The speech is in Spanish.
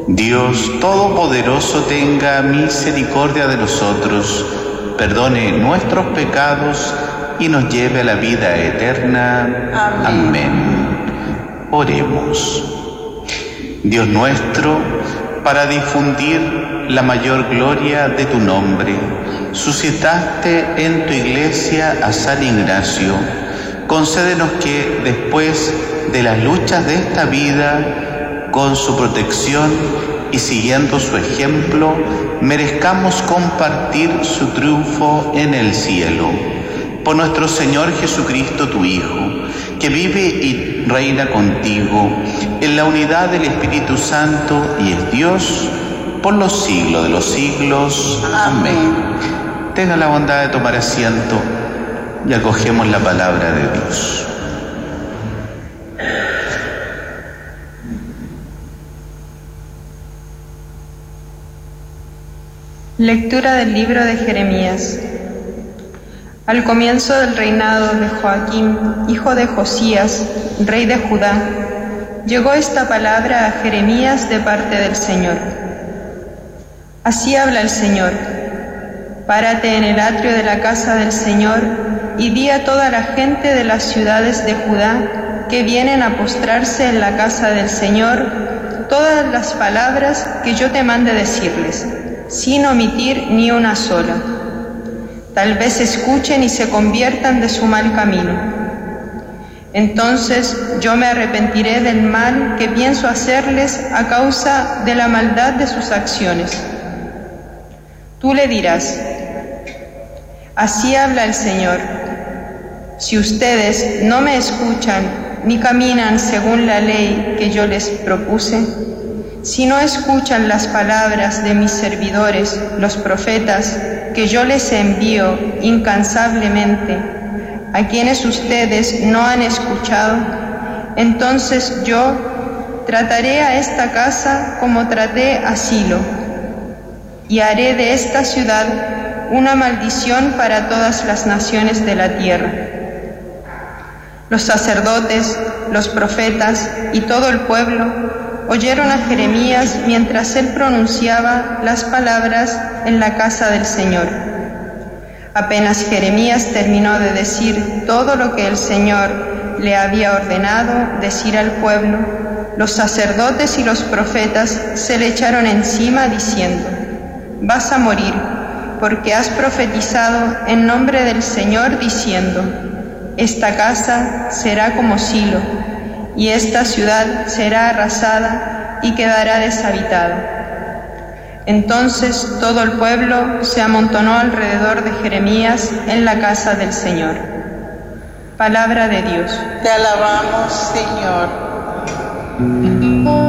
Dios Todopoderoso tenga misericordia de nosotros, perdone nuestros pecados y nos lleve a la vida eterna. Amén. Oremos. Dios nuestro, para difundir la mayor gloria de tu nombre, suscitaste en tu iglesia a San Ignacio. Concédenos que después de las luchas de esta vida, con su protección y siguiendo su ejemplo, merezcamos compartir su triunfo en el cielo. Por nuestro Señor Jesucristo, tu Hijo, que vive y reina contigo en la unidad del Espíritu Santo y es Dios por los siglos de los siglos. Amén. Tenga la bondad de tomar asiento y acogemos la palabra de Dios. Lectura del libro de Jeremías. Al comienzo del reinado de Joaquín, hijo de Josías, rey de Judá, llegó esta palabra a Jeremías de parte del Señor. Así habla el Señor: párate en el atrio de la casa del Señor y di a toda la gente de las ciudades de Judá que vienen a postrarse en la casa del Señor todas las palabras que yo te mande decirles, sin omitir ni una sola. Tal vez escuchen y se conviertan de su mal camino. Entonces yo me arrepentiré del mal que pienso hacerles a causa de la maldad de sus acciones. Tú le dirás: así habla el Señor. Si ustedes no me escuchan ni caminan según la ley que yo les propuse, si no escuchan las palabras de mis servidores, los profetas, que yo les envío incansablemente, a quienes ustedes no han escuchado, entonces yo trataré a esta casa como traté a Silo, y haré de esta ciudad una maldición para todas las naciones de la tierra. Los sacerdotes, los profetas y todo el pueblo oyeron a Jeremías mientras él pronunciaba las palabras en la casa del Señor. Apenas Jeremías terminó de decir todo lo que el Señor le había ordenado decir al pueblo, los sacerdotes y los profetas se le echaron encima diciendo: vas a morir, porque has profetizado en nombre del Señor diciendo: esta casa será como Silo, y esta ciudad será arrasada y quedará deshabitada. Entonces todo el pueblo se amontonó alrededor de Jeremías en la casa del Señor. Palabra de Dios. Te alabamos, Señor.